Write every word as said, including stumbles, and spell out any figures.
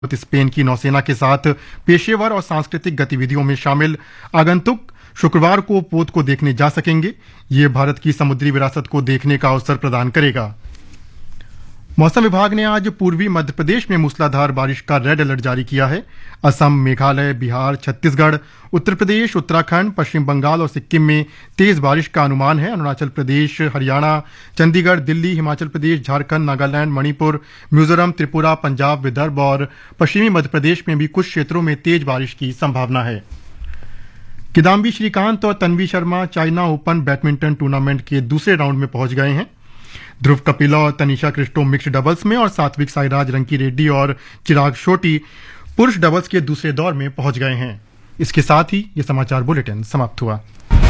Spain की नौसेना के साथ पेशेवर और सांस्कृतिक गतिविधियों में शामिल आगंतुक शुक्रवार को पोत को देखने जा सकेंगे। ये भारत की समुद्री विरासत को देखने का अवसर प्रदान करेगा। मौसम विभाग ने आज पूर्वी मध्य प्रदेश में मूसलाधार बारिश का रेड अलर्ट जारी किया है। असम, मेघालय, बिहार, छत्तीसगढ़, उत्तर प्रदेश, उत्तराखंड, पश्चिम बंगाल और सिक्किम में तेज बारिश का अनुमान है। अरुणाचल प्रदेश, हरियाणा, चंडीगढ़, दिल्ली, हिमाचल प्रदेश, झारखंड, नागालैंड, मणिपुर, मिजोरम, त्रिपुरा, पंजाब, विदर्भ और पश्चिमी मध्य प्रदेश में भी कुछ क्षेत्रों में तेज बारिश की संभावना है। किदाम्बी श्रीकांत और Tanvi Sharma China open badminton tournament के दूसरे राउंड में पहुंच गए हैं। ध्रुव कपिला और तनिषा क्रिस्टो मिक्स्ड डबल्स में और सात्विक साईराज, रंकी रेड्डी और चिराग शेट्टी पुरुष डबल्स के दूसरे दौर में पहुंच गए हैं। इसके साथ ही ये समाचार बुलेटिन समाप्त हुआ।